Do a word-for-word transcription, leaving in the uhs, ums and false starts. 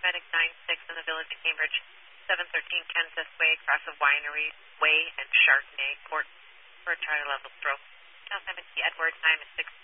paramedic nine six in the village of Cambridge, seven thirteen Kansas Way, across of Winery Way and Chardonnay Court for a trial level stroke. Now seven T Edward, time is six